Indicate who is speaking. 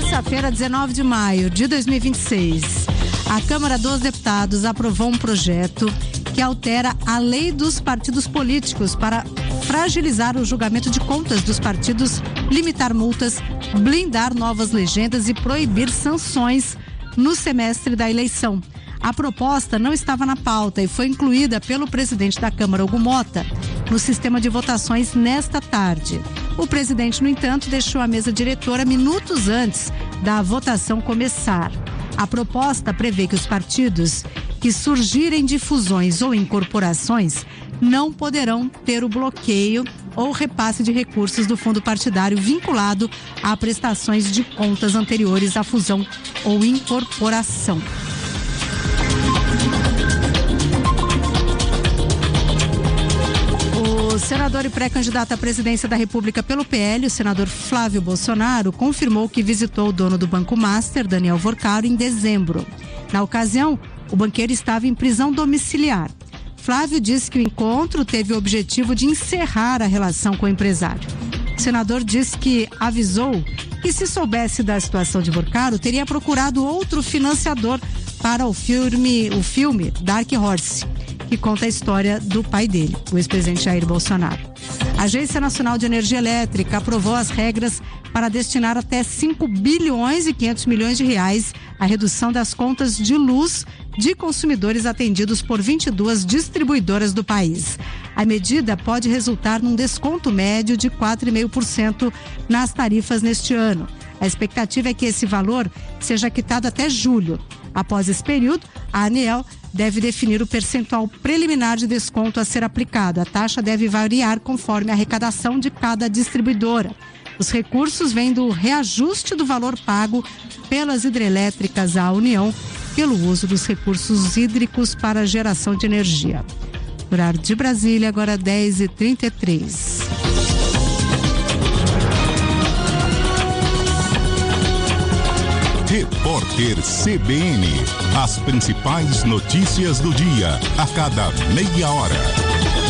Speaker 1: Terça-feira, 19 de maio de 2026, a Câmara dos Deputados aprovou um projeto que altera a lei dos partidos políticos para fragilizar o julgamento de contas dos partidos, limitar multas, blindar novas legendas e proibir sanções no semestre da eleição. A proposta não estava na pauta e foi incluída pelo presidente da Câmara, Hugo Mota, no sistema de votações nesta tarde. O presidente, no entanto, deixou a mesa diretora minutos antes da votação começar. A proposta prevê que os partidos que surgirem de fusões ou incorporações não poderão ter o bloqueio ou repasse de recursos do fundo partidário vinculado a prestações de contas anteriores à fusão ou incorporação. O senador e pré-candidato à presidência da República pelo PL, o senador Flávio Bolsonaro, confirmou que visitou o dono do Banco Master, Daniel Vorcaro, em dezembro. Na ocasião, o banqueiro estava em prisão domiciliar. Flávio disse que o encontro teve o objetivo de encerrar a relação com o empresário. O senador disse que avisou que, se soubesse da situação de Vorcaro, teria procurado outro financiador para o filme Dark Horse, que conta a história do pai dele, o ex-presidente Jair Bolsonaro. A Agência Nacional de Energia Elétrica aprovou as regras para destinar até 5 bilhões e 500 milhões de reais à redução das contas de luz de consumidores atendidos por 22 distribuidoras do país. A medida pode resultar num desconto médio de 4,5% nas tarifas neste ano. A expectativa é que esse valor seja quitado até julho. Após esse período, a ANEEL deve definir o percentual preliminar de desconto a ser aplicado. A taxa deve variar conforme a arrecadação de cada distribuidora. Os recursos vêm do reajuste do valor pago pelas hidrelétricas à União pelo uso dos recursos hídricos para geração de energia. Horário de Brasília, agora 10h33.
Speaker 2: Repórter CBN. As principais notícias do dia, a cada meia hora.